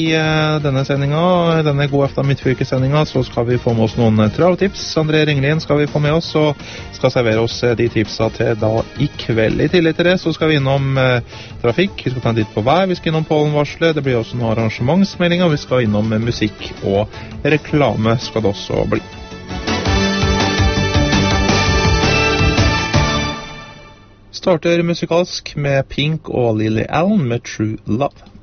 I denne God Aften Midtfylke-sendinga, så skal vi få med oss noen travtips. André Ringlien skal vi få med oss, og skal servere oss de tipsa til da I kveld. I tillegg til det, så skal vi innom trafikk, vi skal ta en titt på vær, vi skal innom pollenvarslet, det blir også noen arrangementsmeldinger, vi skal innom musikk og reklame skal det også bli. Starter musikalsk med Pink og Lily Allen med True Love.